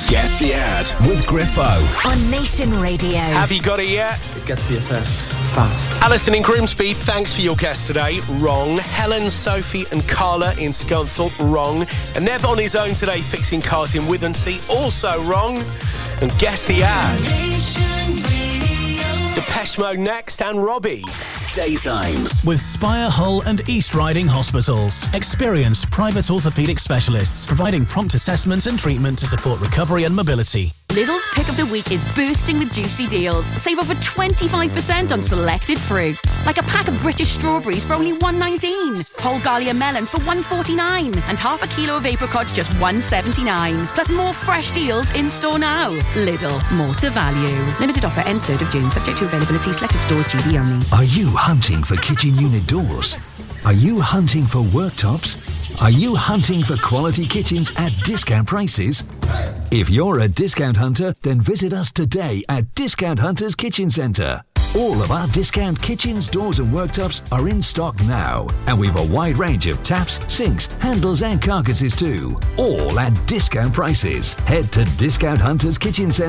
Guess the Ad with Griffo on Nation Radio. Have you got it yet? It gets to be a first. Fast. Alison in Grimsby, thanks for your guess today. Wrong. Helen, Sophie and Carla in Scunthorpe, wrong. And Nev on his own today fixing cars in Withensea, also wrong. And Guess the Ad. Depeche Mode next and Robbie. Daytimes with Spire, Hull and East Riding Hospitals. Experienced private orthopaedic specialists providing prompt assessment and treatment to support recovery and mobility. Lidl's Pick of the Week is bursting with juicy deals. Save over 25% on selected fruit. Like a pack of British strawberries for only $1.19. Whole Gallia melons for $1.49. And half a kilo of apricots just $1.79. Plus more fresh deals in store now. Lidl, more to value. Limited offer ends 3rd of June. Subject to availability. Selected stores, GB only. Are you hunting for kitchen unit doors? Are you hunting for worktops? Are you hunting for quality kitchens at discount prices? If you're a discount hunter, then visit us today at Discount Hunters Kitchen Centre. All of our discount kitchens, doors and worktops are in stock now. And we've a wide range of taps, sinks, handles and carcasses too. All at discount prices. Head to Discount Hunters Kitchen Centre.